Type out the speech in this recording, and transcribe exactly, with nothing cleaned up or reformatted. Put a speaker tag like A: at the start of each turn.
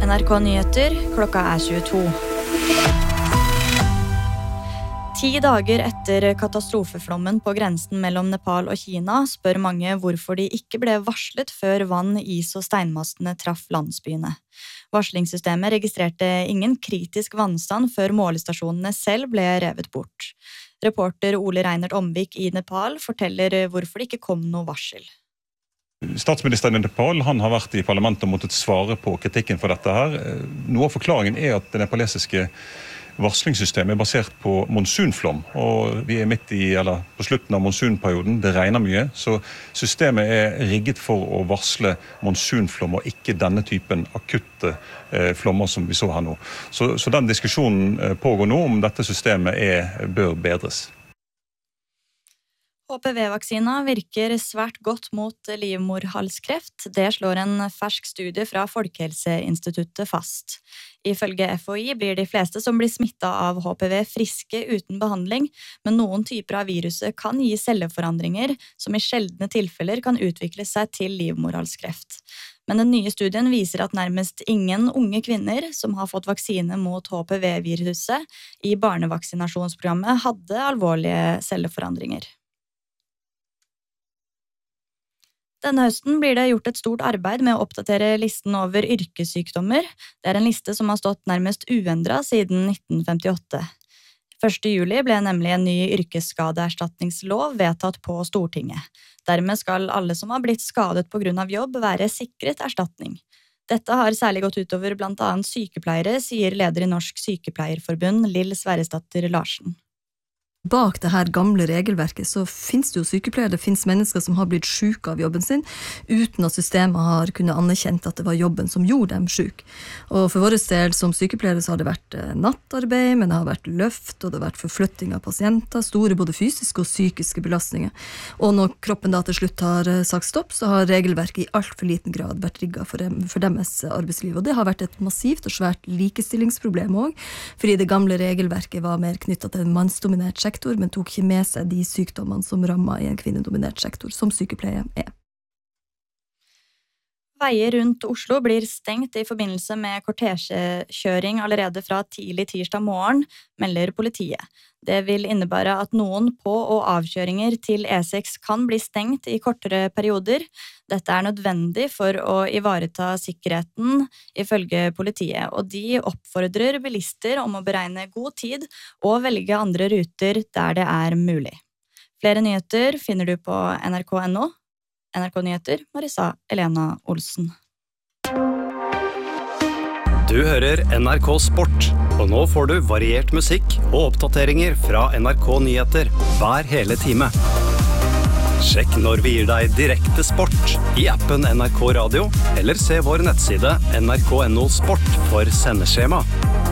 A: N R K Nyheter, klokka er tjueto. Ti dager etter katastrofeflommen på grensen mellom Nepal og Kina spør mange hvorfor de ikke ble varslet før vann, is og steinmastene traff landsbyene. Varslingssystemet registrerte ingen kritisk vannstand før målestasjonene selv ble revet bort. Reporter Ole Reinert Omvik i Nepal forteller hvorfor det ikke kom noe varsel.
B: Statsministeren i Nepal han har vært i parlamentet og måttet svare på kritikken for dette her. Noe av forklaringen er at det nepalesiske varslingssystemet er basert på monsunflom, og vi er midt i, eller på slutten av monsunperioden, det regner mye, så systemet er rigget for å varsle monsunflom og ikke denne typen akutte eh, flommer som vi så her nå. Så, så den diskusjonen pågår nå om dette systemet er, bør bedres.
A: H P V-vaksina virker svært godt mot livmorhalskreft. Det slår en fersk studie fra Folkehelseinstituttet fast. Ifølge F H I blir de fleste som blir smittet av H P V friske uten behandling, men noen typer av viruset kan gi celleforandringer som i sjeldne tilfeller kan utvikle seg til livmorhalskreft. Men den nye studien viser at nærmest ingen unge kvinner som har fått vaksine mot H P V-viruset i barnevaksinasjonsprogrammet hadde alvorlige celleforandringer. Denne høsten blir det gjort et stort arbeid med å oppdatere listen over yrkessykdommer. Det er en liste som har stått nærmest uendret siden nitten femtiåtte. første juli ble nemlig en ny yrkesskadeerstatningslov vedtatt på Stortinget. Dermed skal alle som har blitt skadet på grunn av jobb være sikret erstatning. Dette har særlig gått utover blant annet sykepleiere, sier leder i Norsk Sykepleierforbund, Lill Sverresdatter Larsen.
C: Bak det her gamle regelverket så finnes det jo sykepleiere, det finnes mennesker som har blitt syke av jobben sin, uten at systemet har kunnet anerkjent at det var jobben som gjorde dem syk. Og for vår del som sykepleiere så har det vært nattarbeid, men det har vært løft, og det har vært forflytting av pasienter, store både fysiske og psykiske belastninger. Og når kroppen da til slutt har sagt stopp, så har regelverket i alt for liten grad vært rigget for, dem, for deres arbeidsliv. Og det har vært et massivt og svært likestillingsproblem også, fordi det gamle regelverket var mer knyttet til en mannsdominert sektor, men tok ikke med seg de sykdommene som rammer i en kvinnedominert sektor, som sykepleie er.
A: Veier rundt Oslo blir stengt i forbindelse med kortesjekjøring allerede fra tidlig tirsdag morgen, melder politiet. Det vil innebære at noen på- og avkjøringer til E seks kan bli stengt i kortere perioder. Dette er nødvendig for å ivareta sikkerheten, ifølge politiet, og de oppfordrer bilister om å beregne god tid og velge andre ruter der det er mulig. Flere nyheter finner du på N R K punktum N O. N R K Nyheter, Marisa Elena Olsen.
D: Du hører N R K Sport, og nå får du variert musikk og oppdateringer fra N R K Nyheter hver hele time. Sjekk når vi gir deg direkte sport i appen N R K Radio, eller se vår nettside N R K punktum N O Sport for sendeskjema.